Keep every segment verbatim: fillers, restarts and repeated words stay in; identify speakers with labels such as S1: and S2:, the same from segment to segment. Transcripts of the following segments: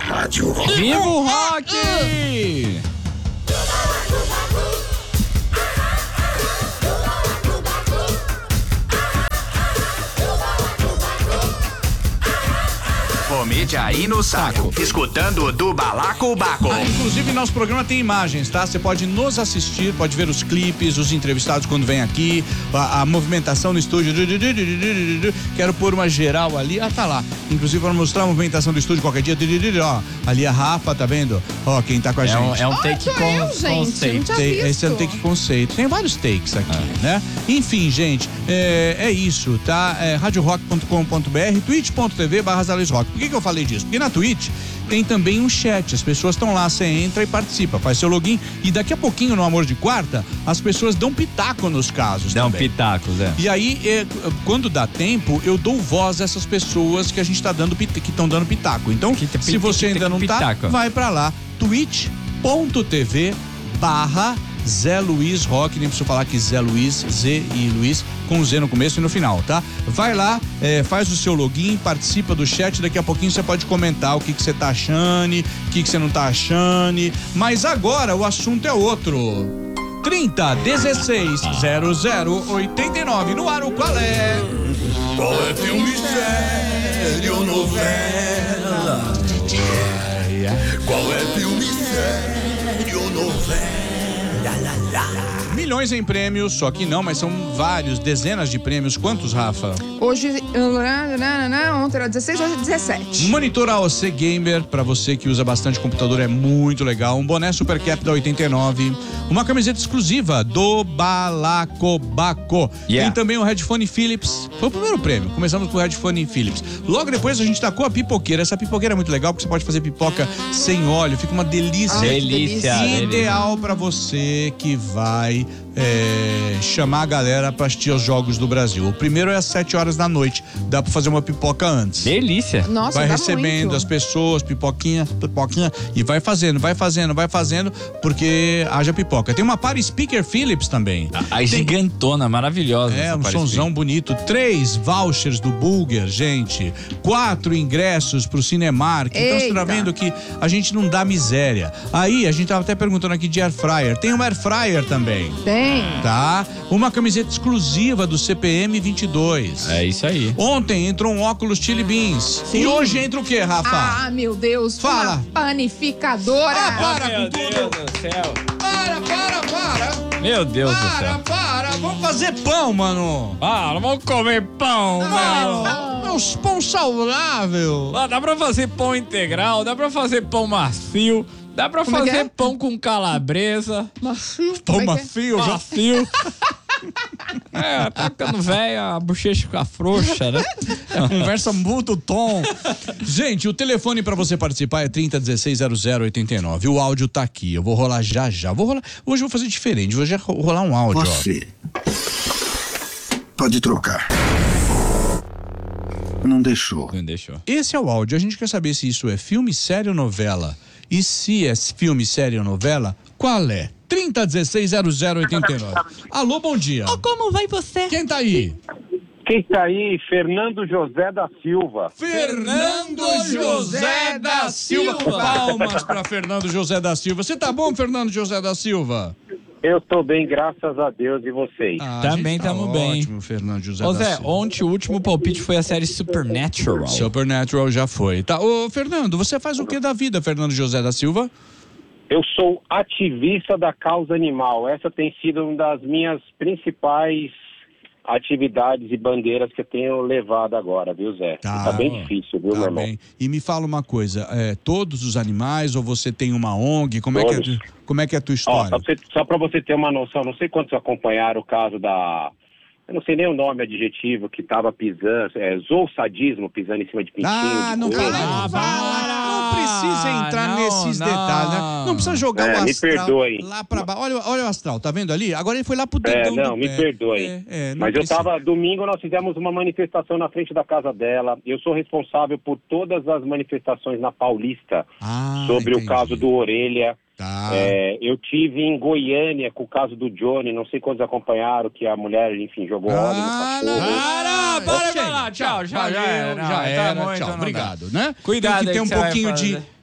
S1: Rádio Rock.
S2: Viva o rock!
S3: Mídia aí no saco, escutando do Balacobaco.
S4: Ah, inclusive, nosso programa tem imagens, tá? Você pode nos assistir, pode ver os clipes, os entrevistados quando vem aqui, a, a movimentação no estúdio. Quero pôr uma geral ali. Ah, tá lá. Inclusive, para mostrar a movimentação do estúdio qualquer dia. Ó, ali a Rafa, tá vendo? Ó, quem tá com a
S2: é
S4: gente.
S2: Um, é um take
S5: oh,
S2: com,
S5: eu, gente,
S2: conceito.
S4: Tem, esse é um take conceito. Tem vários takes aqui, ah. né? Enfim, gente, é, é isso, tá? É rádio rock ponto com ponto b r, twitch ponto t v barra Zales Rock. Por que que eu falei disso? Porque na Twitch tem também um chat, as pessoas estão lá, você entra e participa, faz seu login e daqui a pouquinho no Amor de Quarta, as pessoas dão pitaco nos casos
S2: Dão
S4: também.
S2: pitacos, é.
S4: E aí, é, quando dá tempo, eu dou voz a essas pessoas que a gente tá dando, que estão dando pitaco. Então,
S2: que, que,
S4: se
S2: que,
S4: você
S2: que,
S4: ainda
S2: que,
S4: não
S2: pitaco.
S4: tá, vai pra lá, twitch ponto t v barra Zé Luiz Rock, nem preciso falar que Zé Luiz, Z e Luiz, com Z no começo e no final, tá? Vai lá, é, faz o seu login, participa do chat, daqui a pouquinho você pode comentar o que que você tá achando, o que que você não tá achando, mas agora o assunto é outro. trinta, dezesseis, zero zero, oitenta e nove, no ar o qual é?
S1: Qual é filme sério ou novela? Qual é filme sério ou novela?
S4: Milhões em prêmios, só que não, mas são vários, dezenas de prêmios. Quantos, Rafa?
S5: Hoje, ontem era dezesseis, hoje é dezessete.
S4: Monitor A O C Gamer, pra você que usa bastante computador, é muito legal. Um boné Super Cap da oitenta e nove. Uma camiseta exclusiva do Balacobaco.
S2: Yeah.
S4: Tem também o headphone Philips. Foi o primeiro prêmio. Começamos com o headphone Philips. Logo depois a gente tacou a pipoqueira. Essa pipoqueira é muito legal porque você pode fazer pipoca sem óleo. Fica uma delícia.
S5: Ai,
S2: delícia.
S4: Ideal pra você que vai é, chamar a galera pra assistir aos Jogos do Brasil. O primeiro é às sete horas da noite. Dá pra fazer uma pipoca antes.
S2: Delícia.
S5: Nossa,
S4: Vai
S5: dá
S4: recebendo
S5: muito.
S4: as pessoas, pipoquinha, pipoquinha, e vai fazendo, vai fazendo, vai fazendo, porque haja pipoca. Tem uma para speaker Philips também.
S2: A, a gigantona, maravilhosa.
S4: É,
S2: essa
S4: um
S2: Paris
S4: sonzão
S2: Speaker.
S4: bonito. Três vouchers do Bulger, gente. Quatro ingressos pro Cinemark. Então você tá
S5: Eita.
S4: vendo que a gente não dá miséria. Aí, a gente tava até perguntando aqui de air fryer. Tem um air fryer também.
S5: Tem.
S4: Tá? Uma camiseta exclusiva do C P M vinte e dois.
S2: É isso aí.
S4: Ontem entrou um óculos Chili Beans. E hoje entra o quê, Rafa?
S5: Ah, meu Deus.
S4: Fala.
S5: Uma panificadora.
S4: Ah, para
S2: Meu
S4: com tudo.
S2: Deus do céu.
S4: Para, para, para.
S2: Meu Deus do
S4: Para,
S2: céu.
S4: para. Vamos fazer pão, mano.
S2: Ah, não vamos comer pão, velho.
S4: É uns pão saudável.
S2: Ah, dá pra fazer pão integral, dá pra fazer pão macio, dá pra
S5: Como é que
S2: fazer
S5: é?
S2: pão com calabresa.
S5: Macio.
S4: Pão
S5: Como é que é?
S4: macio.
S2: Macio. É, tá ficando velho, a bochecha fica frouxa, né?
S4: Conversa muito tom. Gente, o telefone pra você participar é trinta, dezesseis, zero zero, oitenta e nove. O áudio tá aqui. Eu vou rolar já já. Vou rolar. Hoje eu vou fazer diferente. Hoje é rolar um áudio.
S1: Você pode trocar. Não deixou.
S2: Não deixou.
S4: Esse é o áudio. A gente quer saber se isso é filme, série ou novela. E se é filme, série ou novela, qual é? trinta, dezesseis, zero zero, oitenta e nove. Alô, bom dia.
S2: Como vai você?
S4: Quem tá aí?
S6: Quem tá aí? Fernando José da Silva.
S4: Fernando José da Silva. Palmas pra Fernando José da Silva. Você tá bom, Fernando José da Silva?
S6: Eu tô bem, graças a Deus, e vocês?
S4: Ah,
S2: Também
S4: a gente tá
S2: tamo bem.
S4: Ótimo, Fernando José
S2: Ô
S4: da
S2: Zé,
S4: Silva.
S2: ontem o último palpite foi a série Supernatural.
S4: Supernatural já foi. Tá, ô Fernando, você faz o que da vida, Fernando José da Silva?
S6: Eu sou ativista da causa animal. Essa tem sido uma das minhas principais atividades e bandeiras que eu tenho levado agora, viu, Zé?
S4: Tá.
S6: Tá bem difícil, viu,
S4: Tá
S6: meu irmão?
S4: bem. E me fala uma coisa, é, todos os animais ou você tem uma O N G? Como é que é,
S6: Todos.
S4: tu- como é que é a tua
S6: Ó,
S4: história?
S6: só pra, você, só pra você ter uma noção, não sei quantos acompanharam o caso da... Eu não sei nem o nome adjetivo que tava pisando, é zoosadismo, pisando em cima de pintinho.
S4: Ah,
S6: de
S4: não
S6: coelho.
S4: fala, não fala. Não precisa entrar
S2: Não,
S4: nesses
S2: não.
S4: detalhes, né? Não precisa jogar
S6: É,
S4: o
S6: me
S4: astral
S6: perdoem.
S4: lá pra baixo. Olha, olha o astral, tá vendo ali? Agora ele foi lá pro
S6: É,
S4: dedão
S6: não,
S4: do
S6: me
S4: pé.
S6: perdoem.
S4: É, é, não
S6: Mas eu
S4: precisa.
S6: tava, domingo nós fizemos uma manifestação na frente da casa dela. Eu sou responsável por todas as manifestações na Paulista
S4: Ah,
S6: sobre
S4: entendi.
S6: o caso do Orelha.
S4: Tá.
S6: É, eu tive em Goiânia com o caso do Johnny, não sei quantos acompanharam, que a mulher, enfim, jogou óleo no
S4: Ah,
S6: cachorro.
S4: não.
S2: Para, para,
S4: Chega.
S2: para, tchau, tchau,
S4: Valeu,
S2: já era,
S4: já
S2: tá
S4: era,
S2: muito,
S4: tchau,
S2: não dá.
S4: obrigado, né?
S2: Cuidado
S4: Tem que
S2: aí
S4: ter um
S2: que você vai
S4: pouquinho de
S2: fazer.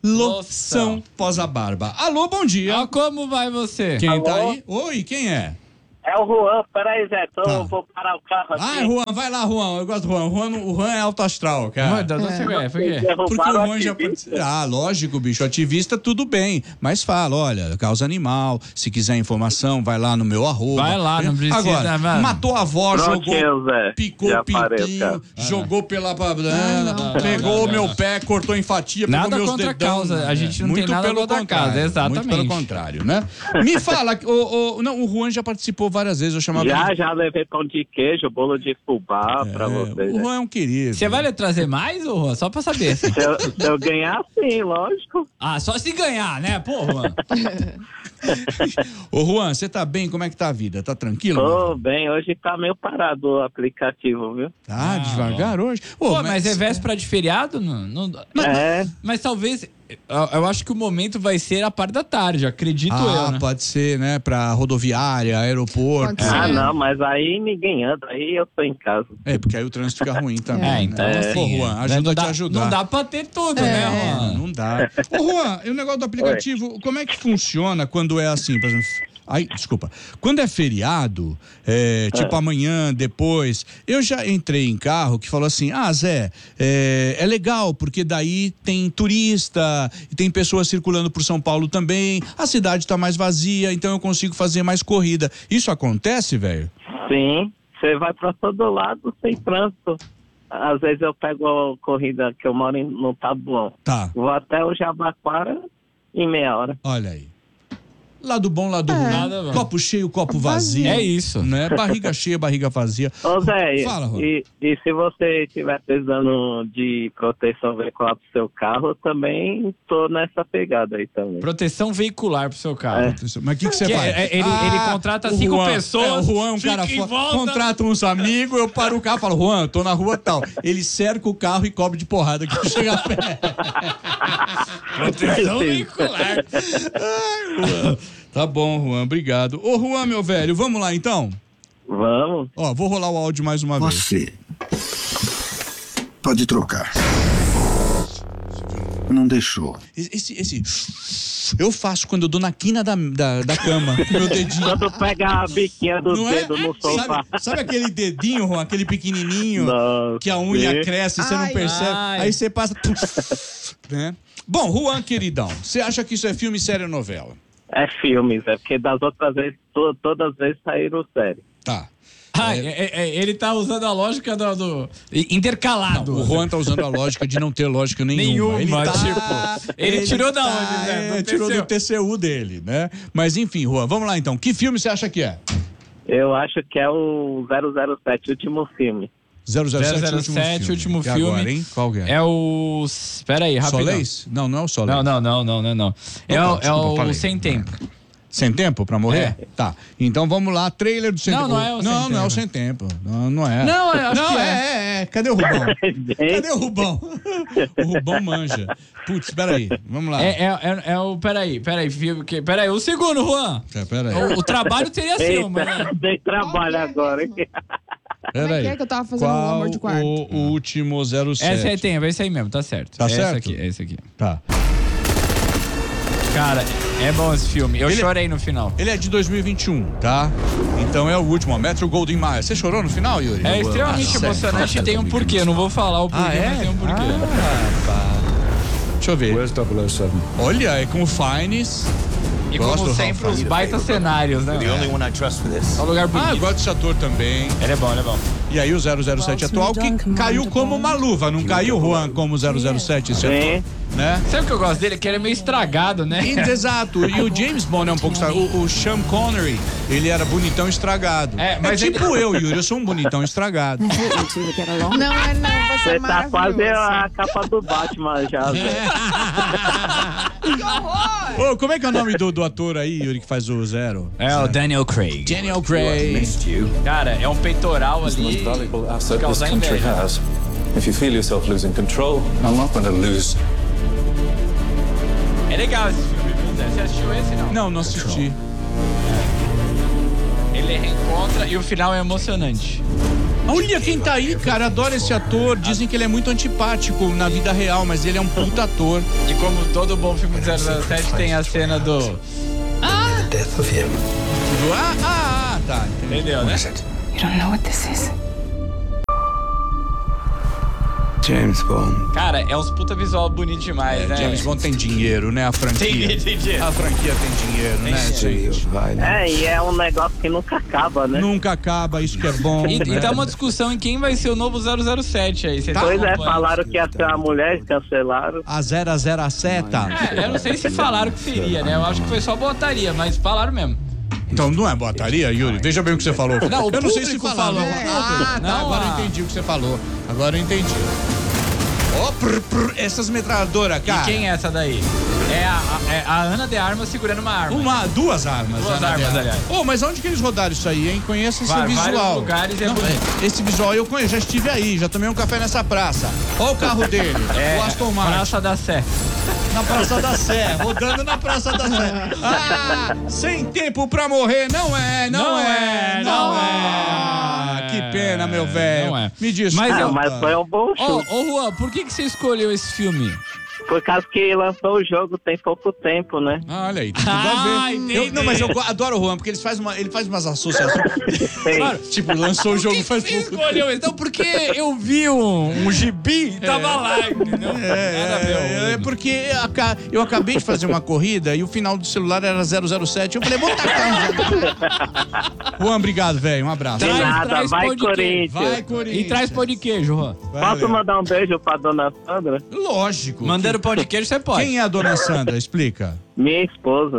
S4: loção pós a barba. Alô, bom dia.
S2: Ah, como vai você?
S4: Quem
S7: Alô?
S4: tá aí? Oi, quem é?
S7: É o Juan, peraí, Zé, tô,
S4: Tá.
S7: vou parar o carro aqui.
S4: Ah, Juan, vai lá, Juan. Eu gosto do Juan. O Juan, o Juan é alto astral, cara.
S2: Mano, não sei qual é, por quê?
S4: Porque o
S7: Derrubaram
S4: Juan já
S7: ativista.
S4: pode... Ah, lógico, bicho. Ativista, tudo bem. Mas fala, olha, causa animal. Se quiser informação, vai lá no meu arroba.
S2: Vai lá, não precisa,
S4: Agora,
S2: mano.
S4: matou a avó,
S7: Prontinho,
S4: jogou,
S7: Zé.
S4: picou
S7: Já
S4: o
S7: parei o
S4: pintinho,
S7: carro.
S4: jogou pela banana,
S5: não,
S4: pegou
S2: não,
S4: o meu
S2: não.
S4: pé, cortou em fatia,
S2: Nada
S4: pegou meus
S2: contra a
S4: dedão.
S2: causa, a gente não
S4: Muito
S2: tem nada
S4: pelo
S2: contra a
S4: contrário,
S2: causa, exatamente.
S4: Muito pelo contrário, né? Me fala, o, o, não, o Juan já participou várias vezes, eu chamava
S7: Já,
S4: ele...
S7: já levei pão de queijo, bolo de fubá pra
S4: É,
S7: vocês.
S4: o Juan é um querido.
S2: Você vai lhe trazer mais, ô Juan? Só pra saber. Assim.
S7: Se eu, se eu ganhar, sim, lógico.
S2: Ah, só se ganhar, né? Pô, Juan.
S4: Ô Juan, você tá bem? Como é que tá a vida? Tá tranquilo?
S7: Tô bem, hoje tá meio parado o aplicativo, viu?
S4: Tá devagar hoje? Ô,
S2: Pô, mas é véspera de feriado? Não, não...
S7: É,
S2: Mas talvez... Eu, eu acho que o momento vai ser a parte da tarde, acredito
S4: Ah,
S2: eu, né?
S4: pode ser, né? Pra rodoviária, aeroporto.
S5: Pode ser.
S7: ah não, mas aí ninguém anda, aí eu tô em casa.
S4: É, porque aí o trânsito fica ruim também.
S2: É, então
S4: né?
S2: assim...
S4: Pô, Juan,
S2: né,
S4: ajuda
S2: não
S4: a
S2: dá,
S4: te ajudar.
S2: Não dá pra ter tudo,
S5: É.
S2: né,
S4: Não,
S2: Juan?
S4: não dá. Ô, Juan, e o negócio do aplicativo, como é que funciona quando é assim, por exemplo? Ai, desculpa. Quando é feriado, é, tipo amanhã, depois, eu já entrei em carro que falou assim, ah, Zé, é, é legal, porque daí tem turista, e tem pessoas circulando por São Paulo também, a cidade tá mais vazia, então eu consigo fazer mais corrida. Isso acontece, velho?
S7: Sim, você vai pra todo lado sem trânsito. Às vezes eu pego a corrida que eu moro em- no Tabuão.
S4: Tá,
S7: Vou até o Jabaquara em meia hora.
S4: olha aí. Lado bom, lado ruim.
S2: Nada bom.
S4: Copo cheio, copo vazio.
S2: É isso.
S4: Né? Barriga cheia, barriga vazia.
S7: Ô Zé,
S4: Fala, Juan.
S7: e, e se você estiver precisando de proteção veicular pro seu carro, eu também tô nessa pegada aí também.
S2: Proteção veicular pro seu carro.
S7: É.
S4: Mas o que que você
S2: Que
S4: faz?
S2: é- é- ele- ele contrata
S4: o
S2: cinco
S4: Juan-
S2: pessoas,
S4: É, o Juan é um
S2: fica
S4: cara
S2: em
S4: foda.
S2: volta.
S4: Contrata uns amigos, eu paro o carro e falo, Juan, eu tô na rua tal. Ele cerca o carro e cobre de porrada que chega perto.
S2: Proteção veicular.
S4: Ai, Juan. Tá bom, Juan, obrigado. Ô, Juan, meu velho, vamos lá então?
S7: Vamos.
S4: Ó, vou rolar o áudio mais uma vez.
S1: Você pode trocar. Não deixou.
S4: Esse, esse, eu faço quando eu dou na quina da, da, da cama, com meu dedinho.
S7: Quando pega a biquinha do
S4: Não é?
S7: dedo no sofá.
S4: Sabe, sabe aquele dedinho, Juan, aquele pequenininho,
S7: Não,
S4: que a unha
S7: sim.
S4: cresce e você não
S5: Ai.
S4: percebe?
S2: Ai.
S4: Aí você passa... né? Bom, Juan, queridão, você acha que isso é filme, série ou novela?
S7: É filmes, é porque das outras vezes, to- todas as vezes saíram série.
S4: Tá.
S2: Ah, é- é- é- ele tá usando a lógica do, do- intercalado.
S4: O Juan tá usando a lógica de não ter lógica nenhuma.
S2: Nenhuma,
S4: ele tá,
S2: tipo, ele tirou da onde, né? Do
S4: É, tirou
S2: T C U.
S4: do T C U dele, né? Mas enfim, Juan, vamos lá então. Que filme você acha que é?
S7: Eu acho que é o zero zero sete, último filme.
S4: zero zero sete,
S2: zero zero sete, último
S4: E
S2: filme.
S4: agora, hein? Qual que é?
S2: É o... Espera aí, rapidão.
S4: Solês? Não, não é o Solês.
S2: Não, não, não, não, não, não. É,
S4: Não,
S2: o- é
S4: desculpa,
S2: o
S4: falei.
S2: Sem Tempo.
S4: Sem tempo pra morrer?
S2: É.
S4: Tá. Então vamos lá, trailer do Sem
S2: Não,
S4: Tempo.
S2: não é o Sem
S4: Não, não é o
S2: Tempo.
S4: Sem Tempo. Não, não é.
S2: Não, eu acho
S4: não,
S2: que
S4: é.
S2: é.
S4: é, é. Cadê o Rubão?
S7: Gente,
S4: Cadê o Rubão? O Rubão manja. Putz, peraí. Vamos lá.
S2: É, é, é, é o... Peraí, peraí, viu, que- peraí. O segundo, Juan.
S4: É, peraí.
S2: O, o trabalho teria seu, mas...
S7: Eita, dei trabalho agora, hein?
S5: Como é que é que eu tava fazendo
S4: Qual
S5: o amor de quarto?
S4: o último zero sete?
S2: Essa aí tem, é esse aí mesmo, tá certo.
S4: Tá
S2: é
S4: certo?
S2: Esse aqui, é esse aqui.
S4: Tá.
S2: Cara, é bom esse filme. Eu
S4: Ele-
S2: chorei no final.
S4: Ele é de dois mil e vinte e um, tá? Então é o último, ó, Metro Goldwyn Mayer. Você chorou no final, Yuri?
S2: É extremamente
S4: Ah,
S2: emocionante e tem um porquê. Eu não vou falar o porquê,
S4: Ah, é?
S2: mas tem um porquê.
S4: Ah, pá. Deixa eu ver.
S8: Where's double oh seven?
S4: Olha, é com o Fiennes.
S2: E
S4: Gosto
S2: como
S4: do
S2: sempre,
S4: Ralph
S2: os baita cenários, né?
S9: The only one I trust for this.
S2: É um lugar
S4: Ah, eu
S2: bonito.
S4: gosto desse ator também.
S2: Ele é bom, ele é bom.
S4: E aí o zero zero sete atual que caiu como uma luva, não caiu, Juan, como zero zero sete esse ator,
S7: Sim.
S4: né?
S2: Sabe o que eu gosto dele? Que ele é meio estragado, né?
S4: E- Exato, e o James Bond é um pouco estragado. O, o Sean Connery, ele era bonitão estragado.
S2: É, mas ele-
S4: tipo eu, Yuri, eu sou um bonitão estragado.
S5: Não, é não, você é
S7: Você tá quase
S5: maravilhoso.
S7: a capa do Batman já. Zé.
S4: Ô, como é que é o nome do, do ator aí, Yuri, que faz o zero?
S2: É o Daniel Craig.
S4: Daniel Craig.
S8: Missed you.
S2: Cara, é um peitoral
S8: It's the most
S2: ali.
S8: valuable asset this
S2: causar
S8: country
S2: inveja.
S8: has. If you feel yourself losing control, I'm not going to lose.
S2: É legal esse filme, viu, Zé? Você assistiu esse, não?
S4: Não, não assisti.
S2: Ele reencontra e o final é emocionante.
S4: Olha quem tá aí, cara. Adoro esse ator. Dizem que ele é muito antipático na vida real, mas ele é um puta ator.
S2: E como todo bom filme de zero zero sete tem a cena do...
S1: The death of him.
S4: Do- Ah, ah, ah, tá. Entendi.
S2: Entendeu, né?
S5: You don't know what this is.
S1: James Bond.
S2: Cara, é uns puta visual bonito demais, né?
S4: James Bond tem dinheiro, né? A franquia.
S2: Tem, tem dinheiro.
S4: A franquia tem dinheiro, né, gente?
S1: Vai, né?
S7: É, e é um negócio que nunca acaba, né?
S4: Nunca acaba, isso que é bom.
S2: E,
S4: né?
S2: e tá uma discussão em quem vai ser o novo zero zero sete aí. Você tá
S7: Pois é,
S2: acompanhando?
S7: falaram que ia ser uma mulher, cancelaram.
S4: A zero a zero a seta.
S2: É, eu não sei se falaram que seria, né? Eu acho que foi só botaria, mas falaram mesmo.
S4: Então não é botaria, Yuri? Veja bem o que você falou.
S2: Não, o
S4: eu não sei se
S2: público
S4: falou.
S2: falou.
S4: Ah, tá,
S2: Não,
S4: agora
S2: a-
S4: eu entendi o que você falou. Agora eu entendi. Ó, prr, prr, essas metralhadoras, cara.
S2: E quem é essa daí? É a, a- é a Ana de Armas segurando uma arma.
S4: Uma, duas armas.
S2: Duas
S4: Ana
S2: armas,
S4: Beata.
S2: aliás.
S4: Ô, mas onde que eles rodaram isso aí, hein? Conheço esse
S2: Vai- vários
S4: visual.
S2: lugares é
S4: Não,
S2: bonito.
S4: esse visual eu conheço, já estive aí, já tomei um café nessa praça. Ó o carro dele,
S2: É,
S4: o Aston Martin.
S2: Praça da Sé.
S4: Na Praça da Sé, rodando na Praça da Sé. Ah, sem tempo pra morrer, não é, não,
S2: Não
S4: é,
S2: é,
S4: não
S2: não
S4: é.
S2: é.
S4: Que pena, meu velho.
S2: Não é.
S4: Me desculpa.
S2: Mas
S7: Ah,
S2: eu-
S7: mas foi um bom
S2: Ô,
S7: chute.
S2: ô Juan, por que, que você escolheu esse filme?
S7: Por causa que lançou o jogo tem pouco tempo, né?
S4: Ah, olha aí, tem tudo
S2: Ah,
S4: a ver.
S2: entendi.
S4: Eu- não, mas eu go- adoro o Juan, porque ele faz, uma, ele faz umas associações.
S7: Tem.
S4: Claro, tipo, lançou o jogo faz
S2: Você
S4: pouco.
S2: escolheu esse? Então, porque eu vi um, um gibi e tava lá, entendeu?
S4: É,
S2: Nada a ver.
S4: é, é porque aca- eu acabei de fazer uma corrida e o final do celular era zero zero sete. Eu falei, vou tacar um zero. Juan, obrigado, velho. Um abraço.
S7: De
S2: Traz-
S7: nada,
S2: traz
S7: vai
S2: pão de queijo.
S7: Corinthians.
S4: Vai, Corinthians.
S2: E traz pão de queijo, Juan.
S7: Posso
S4: Valeu.
S7: mandar um beijo pra dona Sandra?
S4: Lógico.
S2: Mandando pão de queijo, você pode.
S4: Quem é a dona Sandra? Explica.
S7: Minha esposa.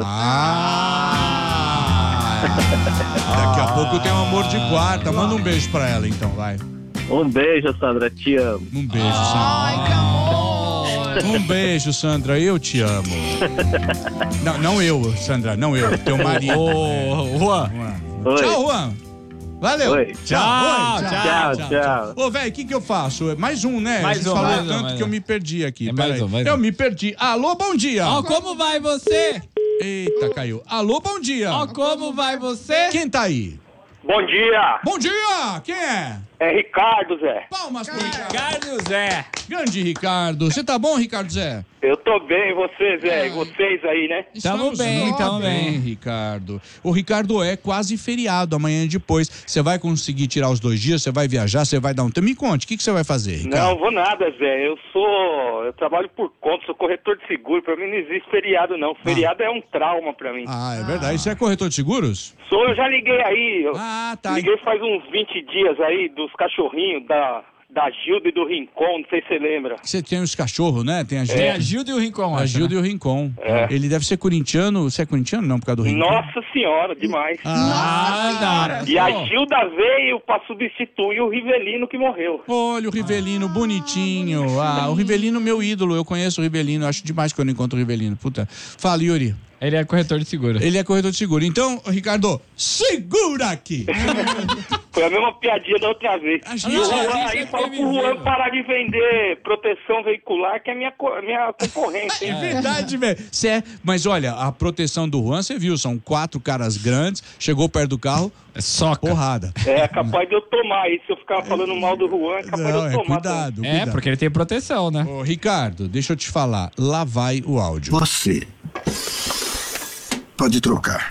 S4: Ah! Daqui a pouco tem um amor de quarta. Manda um beijo pra ela, então, vai.
S7: Um beijo, Sandra, te amo.
S4: Um beijo, Sandra. Um beijo, Sandra. Eu te amo. Não, não eu, Sandra. Não eu. Teu marido.
S2: Ô, Juan.
S7: Oi.
S4: Tchau, Juan. Valeu.
S7: Oi.
S2: Tchau,
S4: Oi,
S7: Tchau, tchau.
S4: Ô, velho, o que que eu faço? Mais um, né?
S2: Mais
S4: A gente
S2: um,
S4: falou
S2: mais um,
S4: tanto
S2: mais
S4: que
S2: um.
S4: eu me perdi aqui.
S2: É
S4: Pera
S2: mais
S4: aí.
S2: um, mais
S4: eu
S2: um.
S4: me perdi. Alô, bom dia.
S2: Ó, como vai você?
S4: Eita, caiu. Alô, bom dia.
S2: Ó, como vai você?
S4: Quem tá aí?
S6: Bom dia,
S4: Bom dia! Quem é?
S6: é Ricardo, Zé.
S4: Palmas pro Ricardo.
S2: Carlos Zé.
S4: Grande Ricardo. Você tá bom, Ricardo Zé?
S6: Eu tô bem, você, Zé, e vocês aí, né?
S2: Tamo bem,
S4: muito
S2: tamo bem.
S4: Ricardo. O Ricardo é quase feriado amanhã e depois. Você vai conseguir tirar os dois dias? Você vai viajar? Você vai dar um tempo? Me conte, o que que você vai fazer, Ricardo?
S6: Não vou nada, Zé. Eu sou. Eu trabalho por conta, sou corretor de seguro. Pra mim não existe feriado, não. Feriado é um trauma pra mim.
S4: Ah, é verdade. Você é corretor de seguros?
S6: Sou, eu já liguei aí. Eu
S4: Ah, tá.
S6: liguei faz uns vinte dias aí dos cachorrinhos da, da Gilda e do Rincon, não sei se você lembra.
S4: Você tem os cachorros, né? Tem a
S2: Tem
S4: Gilda,
S2: a Gilda e o Rincon,
S4: a
S2: acho,
S4: Gilda
S2: né?
S4: e o Rincon.
S6: É.
S4: Ele deve ser corintiano. Você é corintiano? Não, por causa do Rincon.
S6: Nossa senhora, demais.
S2: Ah,
S6: E a Gilda veio pra substituir o Rivelino que morreu.
S4: Olha o Rivelino, bonitinho. Ah, o Rivelino, meu ídolo. Eu conheço o Rivelino. Acho demais quando eu encontro o Rivelino. Puta. Fala, Yuri.
S2: Ele é corretor de seguro.
S4: Ele é corretor de seguro. Então, Ricardo, segura aqui.
S6: Foi a mesma piadinha da outra vez.
S4: A
S6: E
S4: gente-
S6: o
S2: a
S6: Juan
S2: gente
S6: aí
S2: é
S6: fala pro
S2: previsível.
S6: Juan parar de vender proteção veicular, que é minha, co- minha concorrência.
S4: É
S6: hein?
S4: verdade, velho. Cê é- Mas olha, a proteção do Juan, você viu, são quatro caras grandes, chegou perto do carro,
S2: É soca.
S4: porrada.
S6: É capaz de eu tomar aí. Se eu ficar falando mal do Juan, é capaz de
S4: Não,
S6: eu
S4: é
S6: tomar.
S4: cuidado,
S2: É,
S4: cuidado.
S2: porque ele tem proteção, né?
S4: Ô, Ricardo, deixa eu te falar, lá vai o áudio.
S1: Você pode trocar.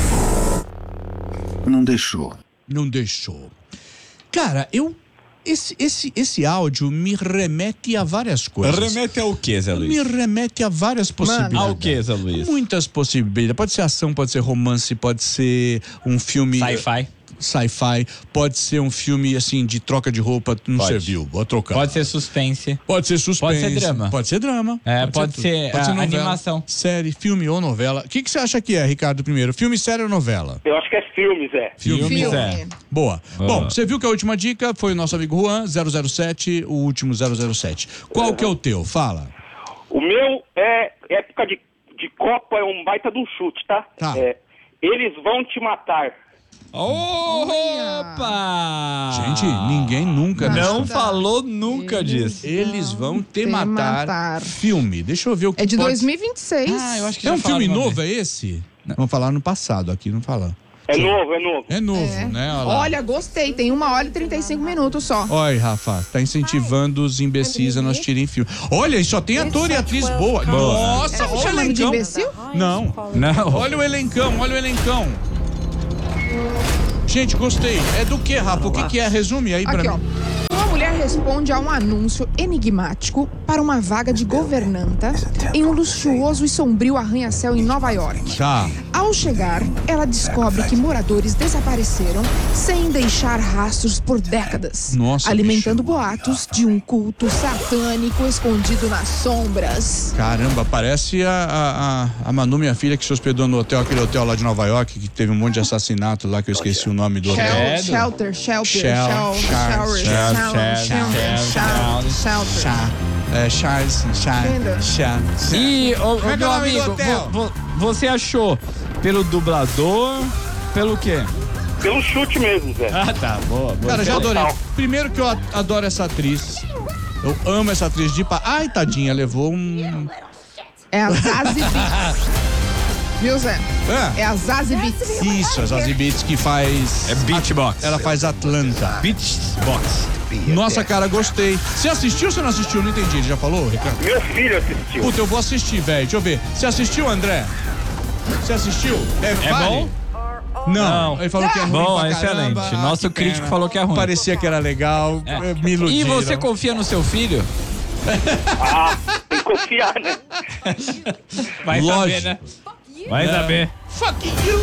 S1: Não deixou.
S4: Não deixou. Cara, eu... Esse, esse, esse áudio me remete a várias coisas.
S2: Remete ao que, Zé
S4: Me remete a várias possibilidades.
S2: Ao que, Zé Luiz?
S4: Muitas possibilidades. Pode ser ação, pode ser romance, pode ser um filme...
S2: Sci-fi.
S4: Sci-fi. Pode ser um filme, assim, de troca de roupa. Não
S2: Pode.
S4: serviu, vou trocar.
S2: Pode ser suspense.
S4: Pode ser suspense.
S2: Pode ser drama.
S4: Pode ser drama.
S2: É, pode
S4: tudo.
S2: ser, ah,
S4: novela,
S2: animação.
S4: Série, filme ou novela. O que, que você acha que é, Ricardo, primeiro? Filme, série ou novela?
S6: Eu acho que é filme, Zé.
S2: Filme, Zé.
S5: Filme.
S4: Boa.
S2: Ah.
S4: Bom, você viu que a última dica foi o nosso amigo Juan, zero zero sete, o último zero zero sete. Qual que é o teu? Fala.
S6: O meu é época de, de Copa, é um baita de um chute, tá?
S4: Tá.
S6: É, eles vão te matar.
S2: Opa!
S4: Gente, ninguém nunca...
S2: Não
S5: Nada.
S2: falou nunca disso.
S4: Eles vão te,
S5: Te
S4: matar.
S5: matar.
S4: Filme. Deixa eu ver o que
S5: É de
S4: pode-
S5: dois mil e vinte e seis.
S2: Ah, eu acho que
S4: É
S2: já
S4: um filme
S2: falaram uma
S4: novo, é esse? Vamos falar no passado, aqui não falar.
S6: É novo, é novo.
S4: É novo,
S5: É.
S4: né? Olha, lá.
S5: Olha, gostei. Tem uma hora e trinta e cinco minutos só.
S4: Olha, Rafa, tá incentivando os imbecis a não assistirem filme. Olha, e só tem ator e atriz boa. Nossa,
S5: Tá me
S4: olha o
S5: chamando de
S4: elencão.
S5: imbecil?
S4: Não.
S2: Não.
S4: Olha o elencão, olha o elencão. Gente, gostei. É do que, Rafa? O que, que é? Resume aí pra
S5: Aqui,
S4: mim.
S5: ó. Uma mulher responde a um anúncio enigmático para uma vaga de governanta em um luxuoso e sombrio arranha-céu em Nova York.
S4: Tá.
S5: Ao chegar, ela descobre que moradores desapareceram sem deixar rastros por décadas,
S4: Nossa,
S5: alimentando boatos de um culto satânico escondido nas sombras.
S4: Caramba, parece a, a, a- a Manu, minha filha, que se hospedou no hotel, aquele hotel lá de Nova York, que teve um monte de assassinato lá, que eu esqueci o nome do hotel.
S5: Shel- Shelter, shelter,
S4: Shell,
S5: shell,
S4: Charles,
S5: shower,
S2: Shell,
S5: shell,
S2: Shell,
S5: shelter,
S2: Shell,
S5: shell, shelter.
S4: Chá. É, Charles, Chá.
S5: Entendeu?
S4: Chá.
S2: E, ô, ô,
S4: Como é que é
S2: meu
S4: o nome do
S2: amigo,
S4: hotel?
S2: vo- vo- você achou pelo dublador, pelo quê?
S6: Pelo chute mesmo, Zé.
S2: Ah, tá, boa, boa.
S4: Cara, já
S2: Pelo-
S4: adorei. Primeiro que eu a- adoro essa atriz. Eu amo essa atriz de pa... Ai, tadinha, levou um...
S5: É a Zazie Beetz. Viu, Zé?
S4: É.
S5: É a Zazie Beetz.
S4: Isso, a Zazie Beetz que faz...
S2: É Beatbox.
S4: Ela faz Atlanta.
S2: Beatbox.
S4: Nossa, cara, gostei. Você assistiu ou você não assistiu? Não entendi. Ele já falou, Ricardo?
S6: Meu filho assistiu.
S4: Puta, eu vou assistir, velho. Deixa eu ver. Você assistiu, André? Você assistiu? É,
S2: É
S4: vale?
S2: bom?
S4: Não.
S2: Não.
S4: Ele falou que é ruim
S2: Bom,
S4: pra
S2: é excelente.
S4: caramba. Ah,
S2: Nosso
S4: que
S2: crítico
S4: pena.
S2: falou que é ruim.
S4: Parecia que era legal.
S2: É.
S4: Me
S2: E
S4: iludiram.
S2: você confia no seu filho?
S6: Ah, tem que confiar, né?
S2: Vai
S4: Lógico.
S2: saber, né? Vai saber.
S4: Fuck you.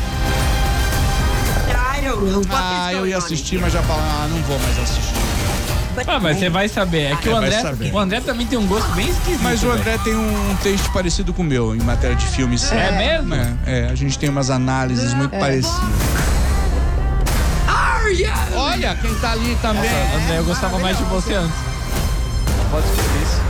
S4: Ah, eu ia assistir, mas já falei, ah, não vou mais assistir.
S2: Ah, mas você vai saber. É que
S4: É,
S2: o
S4: vai
S2: André,
S4: saber.
S2: o André também tem um gosto bem esquisito.
S4: Mas o
S2: velho.
S4: André tem um texto parecido com o meu, em matéria de filme e série.
S2: É mesmo?
S4: É, é, a gente tem umas análises muito parecidas. Olha, quem tá ali também.
S2: André, eu gostava mais de você antes. Pode descobrir isso.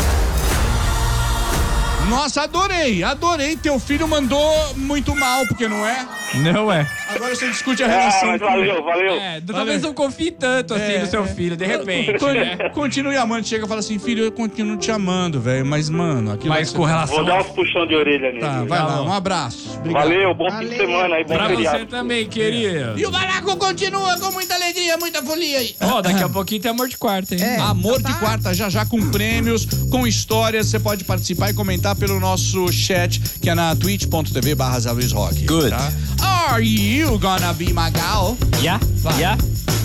S4: Nossa, adorei, adorei. Teu filho mandou muito mal, porque não é?
S2: Não é.
S4: Agora você discute a
S6: Ah,
S4: relação.
S6: mas valeu, valeu.
S2: É, talvez não confie tanto assim
S4: É,
S2: no seu
S4: é.
S2: filho, de repente,
S4: Con-
S2: né?
S4: Continue amando, chega e fala assim, filho, eu continuo te amando, velho. Mas, mano, aquilo
S2: Mas
S4: que
S2: com
S4: você-
S2: relação
S6: Vou dar uns puxão de orelha nele.
S4: Tá, vai
S2: Tá
S4: lá,
S2: bom.
S4: um abraço. Obrigado.
S6: Valeu, bom fim de
S5: Valeu.
S6: semana aí, bom
S2: pra
S6: feriado.
S2: você também, querido.
S4: E o baraco continua com muita alegria, muita folia aí.
S2: Ó, daqui a pouquinho tem amor de quarta, hein?
S5: É.
S4: Amor de quarta, já já com prêmios, com histórias. Você pode participar e comentar pelo nosso chat, que é na twitch.tv barra Zé Luiz Rock.
S2: Good.
S4: Tá? Are you gonna be my gal?
S2: Yeah,
S4: Vai.
S2: yeah.